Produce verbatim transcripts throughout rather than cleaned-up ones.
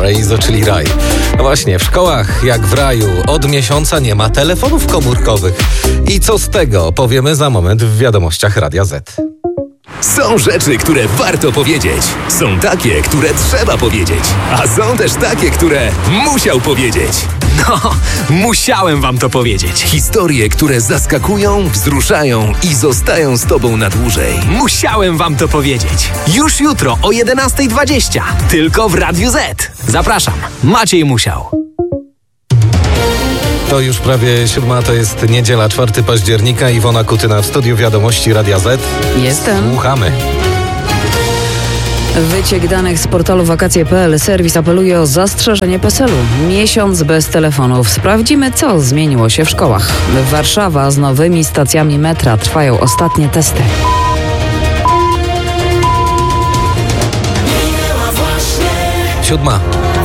Paraiso, czyli raj. No właśnie, w szkołach jak w raju od miesiąca nie ma telefonów komórkowych. I co z tego, powiemy za moment w wiadomościach Radia Z. Są rzeczy, które warto powiedzieć. Są takie, które trzeba powiedzieć. A są też takie, które musiał powiedzieć. No, musiałem wam to powiedzieć. Historie, które zaskakują, wzruszają i zostają z tobą na dłużej. Musiałem wam to powiedzieć. Już jutro o jedenasta dwadzieścia. Tylko w Radiu Z. Zapraszam. Maciej Musiał. To już prawie siódma, to jest niedziela, czwartego października. Iwona Kutyna w studiu Wiadomości Radia Z. Jestem. Słuchamy. Wyciek danych z portalu wakacje kropka p l. Serwis apeluje o zastrzeżenie PESEL-u. Miesiąc bez telefonów. Sprawdzimy, co zmieniło się w szkołach. Warszawa z nowymi stacjami metra. Trwają ostatnie testy. Siódma.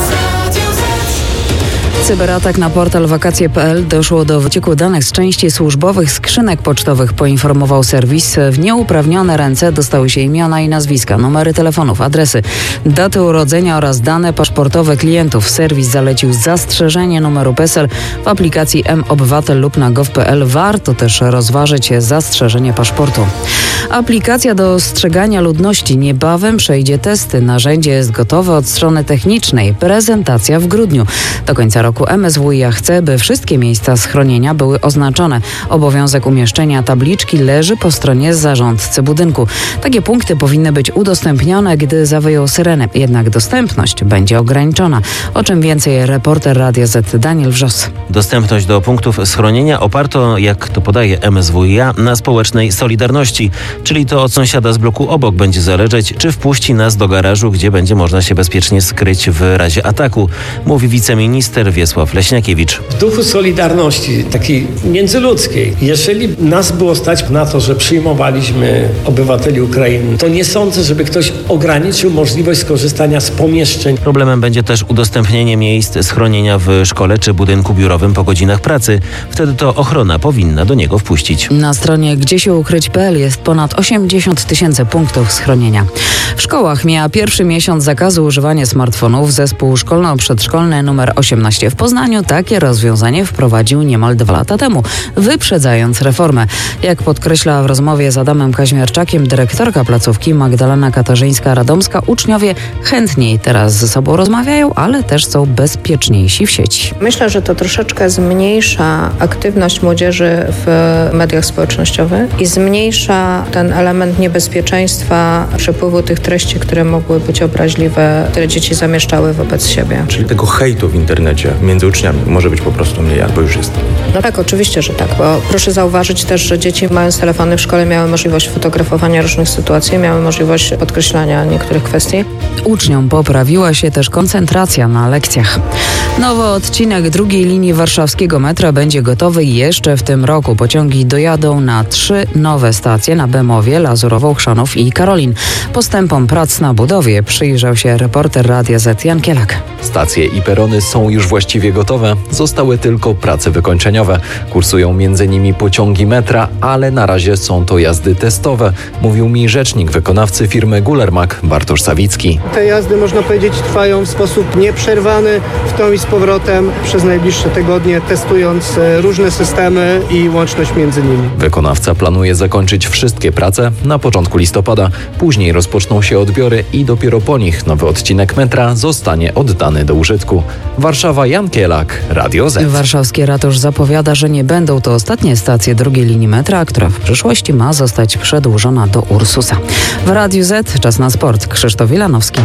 Cyberatak na portal wakacje kropka p l. Doszło do wycieku danych z części służbowych skrzynek pocztowych, poinformował serwis. W nieuprawnione ręce dostały się imiona i nazwiska, numery telefonów, adresy, daty urodzenia oraz dane paszportowe klientów. Serwis zalecił zastrzeżenie numeru PESEL w aplikacji M-Obywatel lub na gov kropka p l. Warto też rozważyć zastrzeżenie paszportu. Aplikacja do ostrzegania ludności niebawem przejdzie testy. Narzędzie jest gotowe od strony technicznej. Prezentacja w grudniu. Do końca roku M S W iA chce, by wszystkie miejsca schronienia były oznaczone. Obowiązek umieszczenia tabliczki leży po stronie zarządcy budynku. Takie punkty powinny być udostępnione, gdy zawyją syreny. Jednak dostępność będzie ograniczona. O czym więcej reporter Radia Z Daniel Wrzos. Dostępność do punktów schronienia oparto, jak to podaje M S W iA, na społecznej solidarności. Czyli to od sąsiada z bloku obok będzie zależeć, czy wpuści nas do garażu, gdzie będzie można się bezpiecznie skryć w razie ataku, mówi wiceminister Wiesław Leśniakiewicz. W duchu solidarności, takiej międzyludzkiej, jeżeli nas było stać na to, że przyjmowaliśmy obywateli Ukrainy, to nie sądzę, żeby ktoś ograniczył możliwość skorzystania z pomieszczeń. Problemem będzie też udostępnienie miejsc schronienia w szkole czy budynku biurowym po godzinach pracy. Wtedy to ochrona powinna do niego wpuścić. Na stronie gdzie się ukryć kropka p l jest ponad osiemdziesiąt tysięcy punktów schronienia. W szkołach mija pierwszy miesiąc zakazu używania smartfonów. Zespół szkolno-przedszkolny numer osiemnaście w Poznaniu takie rozwiązanie wprowadził niemal dwa lata temu, wyprzedzając reformę. Jak podkreśla w rozmowie z Adamem Kaźmierczakiem dyrektorka placówki Magdalena Katarzyńska-Radomska, uczniowie chętniej teraz ze sobą rozmawiają, ale też są bezpieczniejsi w sieci. Myślę, że to troszeczkę zmniejsza aktywność młodzieży w mediach społecznościowych i zmniejsza ten element niebezpieczeństwa przepływu tych treści, które mogły być obraźliwe, które dzieci zamieszczały wobec siebie. Czyli tego hejtu w internecie między uczniami może być po prostu mniej, albo już jest. No tak, oczywiście, że tak, bo proszę zauważyć też, że dzieci mając telefony w szkole miały możliwość fotografowania różnych sytuacji, miały możliwość podkreślania niektórych kwestii. Uczniom poprawiła się też koncentracja na lekcjach. Nowy odcinek drugiej linii warszawskiego metra będzie gotowy jeszcze w tym roku. Pociągi dojadą na trzy nowe stacje na Bemowie, Lazurową, Chrzanów i Karolin. Postępom prac na budowie przyjrzał się reporter Radia Z Jan Kielak. Stacje i perony są już właściwie gotowe. Zostały tylko prace wykończeniowe. Kursują między nimi pociągi metra, ale na razie są to jazdy testowe, mówił mi rzecznik wykonawcy firmy Gulermak Bartosz Sawicki. Te jazdy, można powiedzieć, trwają w sposób nieprzerwany w tą i z powrotem przez najbliższe tygodnie, testując różne systemy i łączność między nimi. Wykonawca planuje zakończyć wszystkie prace na początku listopada. Później rozpoczną się odbiory i dopiero po nich nowy odcinek metra zostanie oddany do użytku. Warszawa, Jan Kielak, Radio Z. Warszawski ratusz zapowiada, że nie będą to ostatnie stacje drugiej linii metra, która w przyszłości ma zostać przedłużona do Ursusa. W Radiu Z czas na sport. Krzysztof Wilanowski.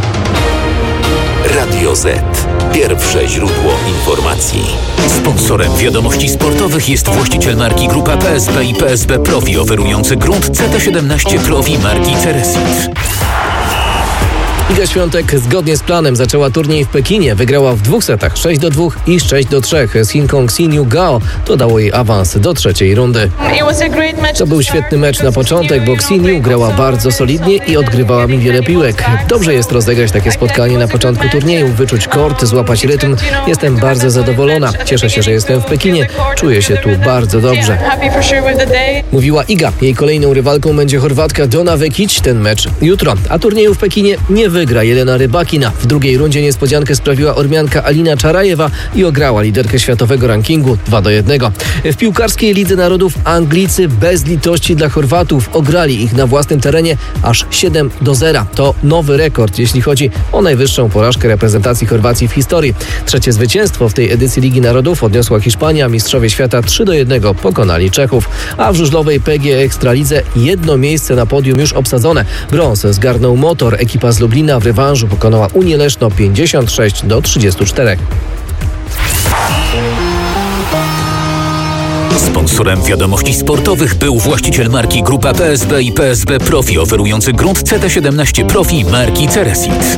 Radio Z. Pierwsze źródło informacji. Sponsorem wiadomości sportowych jest właściciel marki Grupa P S B i P S B Profi, oferujący grunt C T siedemnaście Profi marki Ceresit. Iga Świątek zgodnie z planem zaczęła turniej w Pekinie. Wygrała w dwóch setach sześć do dwóch i sześć do trzech z Chinką Xinyu Gao. To dało jej awans do trzeciej rundy. To był świetny mecz na początek, bo Xinyu grała bardzo solidnie i odgrywała mi wiele piłek. Dobrze jest rozegrać takie spotkanie na początku turnieju, wyczuć kort, złapać rytm. Jestem bardzo zadowolona. Cieszę się, że jestem w Pekinie. Czuję się tu bardzo dobrze. Mówiła Iga. Jej kolejną rywalką będzie Chorwatka Donna Vekic. Ten mecz jutro. A turnieju w Pekinie nie wy wygra Jelena Rybakina. W drugiej rundzie niespodziankę sprawiła Ormianka Alina Czarajewa i ograła liderkę światowego rankingu dwa do jednego. W piłkarskiej Lidze Narodów Anglicy bez litości dla Chorwatów ograli ich na własnym terenie aż siedem do zera. To nowy rekord, jeśli chodzi o najwyższą porażkę reprezentacji Chorwacji w historii. Trzecie zwycięstwo w tej edycji Ligi Narodów odniosła Hiszpania. Mistrzowie świata trzy do jednego pokonali Czechów. A w żużlowej P G E Ekstralidze jedno miejsce na podium już obsadzone. Brąz zgarnął Motor. Ekipa z Lublina w rewanżu pokonała Unię Leszno pięćdziesiąt sześć do trzydziestu czterech. Sponsorem wiadomości sportowych był właściciel marki Grupa P S B i P S B Profi, oferujący grunt C T siedemnaście Profi marki Ceresit.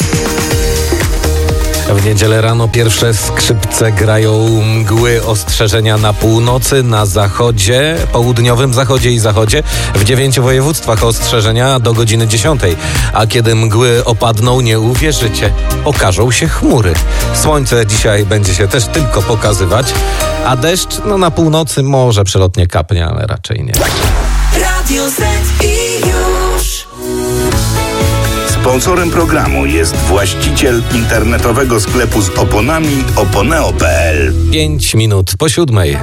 W niedzielę rano pierwsze skrzypce grają mgły, ostrzeżenia na północy, na zachodzie, południowym zachodzie i zachodzie. W dziewięciu województwach ostrzeżenia do godziny dziesiątej. A kiedy mgły opadną, nie uwierzycie, okażą się chmury. Słońce dzisiaj będzie się też tylko pokazywać, a deszcz no na północy może przelotnie kapnie, ale raczej nie. Radio Z i już. Sponsorem programu jest właściciel internetowego sklepu z oponami oponeo kropka p l. Pięć minut po siódmej.